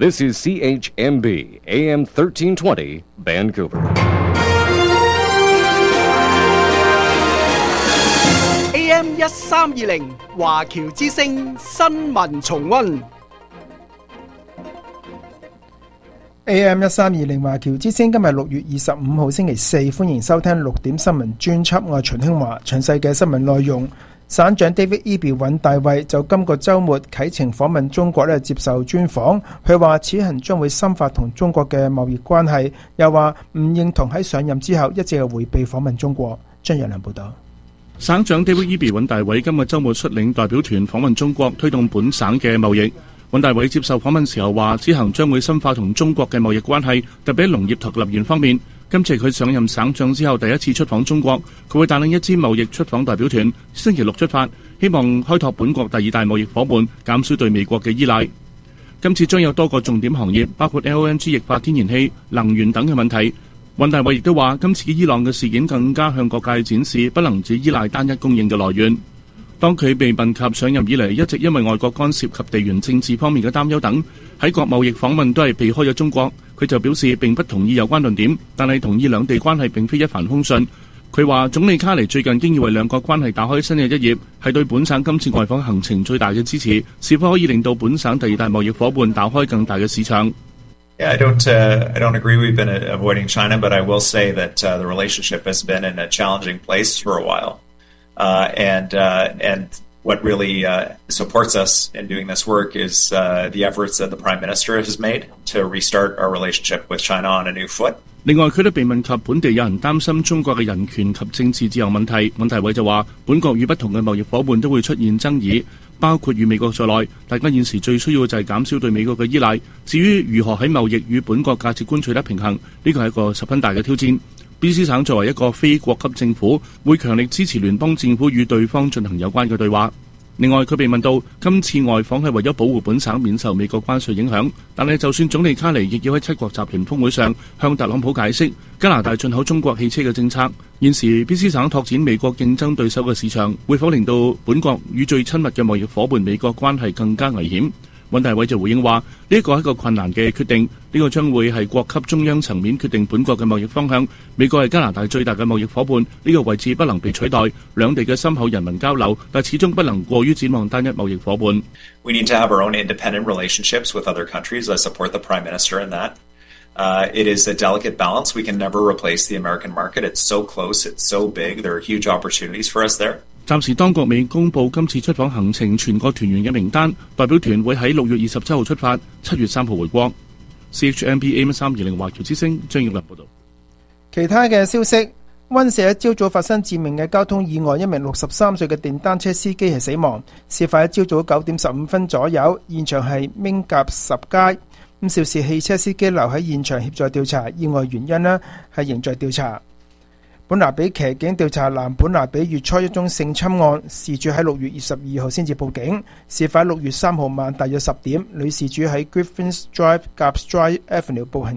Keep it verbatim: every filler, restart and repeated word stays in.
This is C H M B, A M thirteen twenty, Vancouver. A M 一三二零華僑之聲新聞重溫。 A M 一三二零華僑之聲今日六月二十五號星期四，歡迎收聽六點新聞專輯，我係秦興華。詳細嘅新聞內容，省長 David Eby 尹大衛就今個週末啟程訪問中國咧，接受專訪。佢話此行將會深化同中國嘅貿易關係，又話唔認同喺上任之後一直係迴避訪問中國。張若良報導。 省長 David Eby 尹大衛今個週末率領代表團訪問中國，推動本省嘅貿易。尹大衛接受訪問時候話，此行將會深化同中國嘅貿易關係，特別喺農業同能源方面。今次佢上任省長之後第一次出訪中國，佢會帶領一支貿易出訪代表團，星期六出發，希望開拓本國第二大貿易夥伴，減少對美國嘅依賴。今次將有多個重點行業，包括 L N G 液化天然氣、能源等嘅問題。尹大衛亦都話，今次伊朗嘅事件更加向各界展示，不能只依賴單一供應嘅來源。當佢被問及上任以嚟一直因為外國干涉及地緣政治方面嘅擔憂等，喺國貿易訪問都係避開咗中國，佢就表示並不同意有關論點，但係同意兩地關係並非一帆風順。佢話總理卡尼最近經已為兩國關係打開新嘅一頁，係對本省今次外訪行程最大嘅支持，是否可以令到本省第二大貿易夥伴打開更大嘅市場。 Yeah, I don't. Uh, I don't agree. We've been uh, avoiding China, but I will say that uh, the relationship has been in a challenging place for a while, uh, and uh, and what really uh, supports us in doing this work is uh, the efforts that the Prime Minister has made to restart our relationship with China on a new foot. 另外，佢都被問及本地有人擔心中國嘅人權及政治自由問題，尹大衛就話：本國與不同嘅貿易夥伴都會出現爭議，包括與美國在內。大家現時最需要就係減少對美國嘅依賴。至於如何喺貿易與本國價值觀取得平衡，呢個係一個十分大嘅挑戰。B C 省作為一個非國級政府，會強力支持聯邦政府與對方進行有關嘅對話。另外，佢被問到今次外訪係為咗保護本省免受美國關稅影響，但係就算總理卡尼亦要喺七國集團峰會上向特朗普解釋加拿大進口中國汽車嘅政策。現時 B C 省拓展美國競爭對手嘅市場，會否令到本國與最親密嘅貿易夥伴美國關係更加危險？尹大衛就回應話：呢一個係一個困難嘅決定，呢、這個將會係國級中央層面決定本國嘅貿易方向。美國係加拿大最大嘅貿易夥伴，呢、這個位置不能被取代。兩地嘅深厚人民交流，但始終不能過於展望單一貿易夥伴。 We need to have our own independent relationships with other countries. I support the Prime Minister in that. Uh, it is a delicate balance. We can never replace the American market. It's so close. It's so big. There are huge opportunities for us there. 暫時當局未公布今次出訪行程全個團員嘅名單，代表團會喺六月二十七號出發，七月三號回國。C H M B A M 三二零華僑之聲張耀良報導。 其他嘅消息，溫舍一朝早發生致命嘅交通意外，一名六十三歲嘅電單車司機係死亡。事發喺朝早九點十五分左右，現場係明甲十街。咁肇事汽車司機留喺現場協助調查，意外原因呢係仍在調查。本拿比騎警調查南本拿比月初一宗性侵案，事主喺六月二十二號先至報警。事發六月三號晚大約十點，女事主喺 Griffins Drive 夾 Drive Avenue 步行